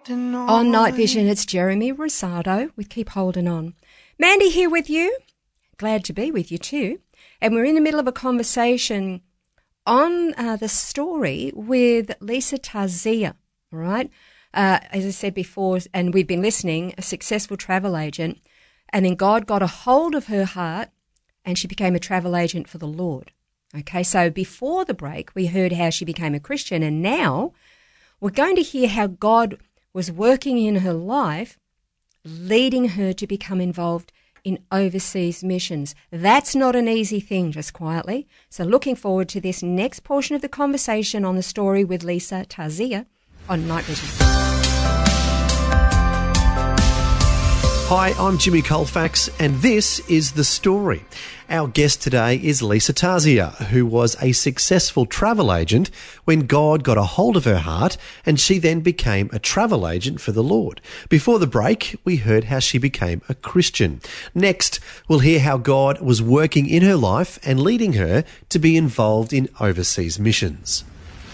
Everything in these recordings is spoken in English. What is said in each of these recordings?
On Night Vision, it's Jeremy Rosado with Keep Holding On. Mandy here with you. Glad to be with you too. And we're in the middle of a conversation on the story with Lisa Tarzia, all right? As I said before, and we've been listening, a successful travel agent, and then God got a hold of her heart and she became a travel agent for the Lord. Okay, so before the break, we heard how she became a Christian, and now we're going to hear how God was working in her life, leading her to become involved in overseas missions. That's not an easy thing, just quietly. So looking forward to this next portion of the conversation on the story with Lisa Tarzia on Night Vision. Hi, I'm Jimmy Colfax, and this is The Story. Our guest today is Lisa Tarzia, who was a successful travel agent when God got a hold of her heart, and she then became a travel agent for the Lord. Before the break, we heard how she became a Christian. Next, we'll hear how God was working in her life and leading her to be involved in overseas missions.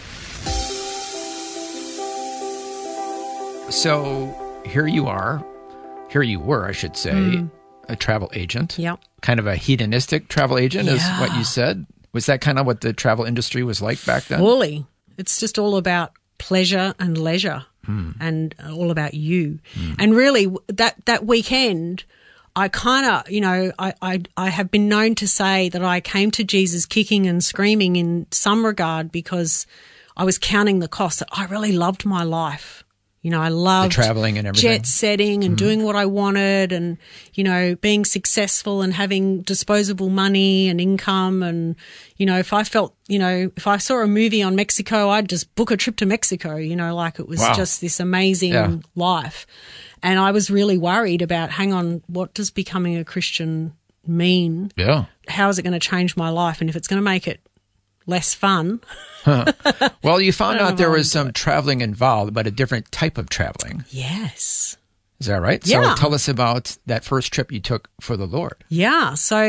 So here you were, I should say, a travel agent. Yep. Kind of a hedonistic travel agent is what you said. Was that kind of what the travel industry was like back then? Fully. It's just all about pleasure and leisure and all about you. And really that weekend, I kind of, I have been known to say that I came to Jesus kicking and screaming in some regard because I was counting the cost. That I really loved my life. I loved the traveling and everything. Jet setting and doing what I wanted and, being successful and having disposable money and income. And, if I felt, if I saw a movie on Mexico, I'd just book a trip to Mexico, like it was just this amazing life. And I was really worried about, hang on, what does becoming a Christian mean? Yeah. How is it going to change my life? And if it's going to make it less fun. Well, you found out there was some traveling involved, but a different type of traveling. Yes. Is that right? Yeah. So tell us about that first trip you took for the Lord. Yeah. So